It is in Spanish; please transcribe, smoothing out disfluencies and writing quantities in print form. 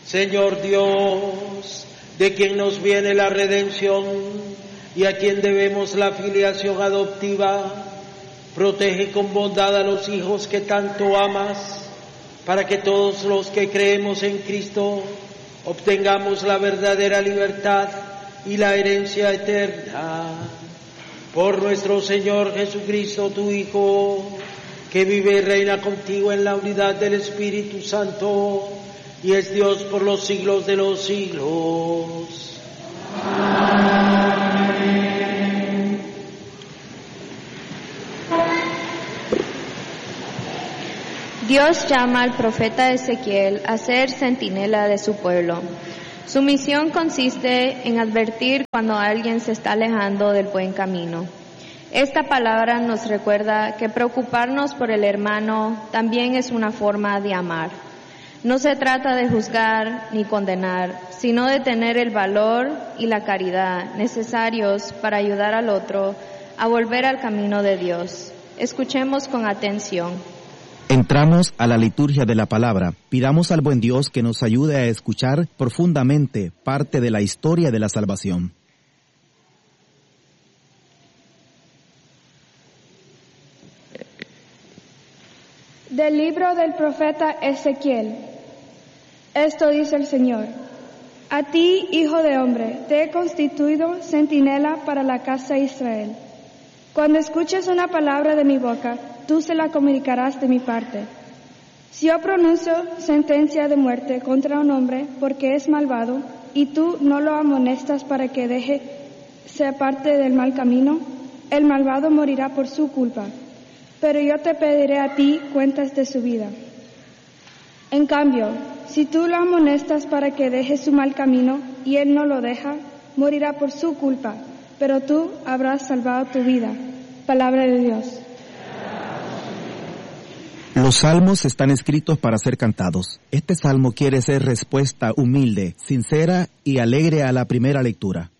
Señor Dios, de quien nos viene la redención y a quien debemos la filiación adoptiva, protege con bondad a los hijos que tanto amas, para que todos los que creemos en Cristo obtengamos la verdadera libertad y la herencia eterna. Por nuestro Señor Jesucristo, tu Hijo, que vive y reina contigo en la unidad del Espíritu Santo, y es Dios por los siglos de los siglos. Amén. Dios llama al profeta Ezequiel a ser centinela de su pueblo. Su misión consiste en advertir cuando alguien se está alejando del buen camino. Esta palabra nos recuerda que preocuparnos por el hermano también es una forma de amar. No se trata de juzgar ni condenar, sino de tener el valor y la caridad necesarios para ayudar al otro a volver al camino de Dios. Escuchemos con atención. Entramos a la liturgia de la palabra. Pidamos al buen Dios que nos ayude a escuchar profundamente parte de la historia de la salvación. Del libro del profeta Ezequiel. Esto dice el Señor: A ti, hijo de hombre, te he constituido centinela para la casa de Israel. Cuando escuches una palabra de mi boca, tú se la comunicarás de mi parte. Si yo pronuncio sentencia de muerte contra un hombre porque es malvado, y tú no lo amonestas para que deje se aparte del mal camino, el malvado morirá por su culpa. Pero yo te pediré a ti cuentas de su vida. En cambio, si tú lo amonestas para que deje su mal camino y él no lo deja, morirá por su culpa, pero tú habrás salvado tu vida. Palabra de Dios. Los salmos están escritos para ser cantados. Este salmo quiere ser respuesta humilde, sincera y alegre a la primera lectura.